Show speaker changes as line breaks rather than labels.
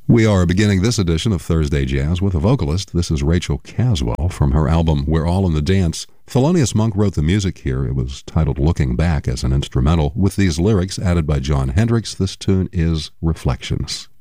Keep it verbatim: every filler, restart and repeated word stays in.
We are beginning this edition of Thursday Jazz with a vocalist. This is Rachel Caswell from her album We're All in the Dance. Thelonious Monk wrote the music here. It was titled Looking Back as an instrumental, with these lyrics added by Jon Hendricks. This tune is Reflections.